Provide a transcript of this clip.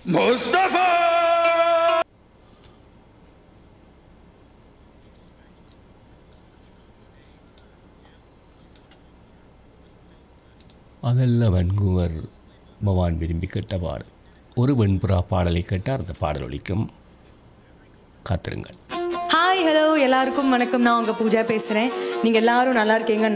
முஸ்தபா. அதல்ல வன்கூவர் பவான் விரும்பி கேட்ட பாடல். ஒரு வெண்புறா பாடலை கேட்டால் அந்த பாடல் ஒலிக்கும். காத்திருங்கள். ஹாய் ஹலோ எல்லாருக்கும் வணக்கம். நான் உங்கள் பூஜா பேசுகிறேன். நீங்கள் எல்லாரும் நல்லா இருக்கீங்க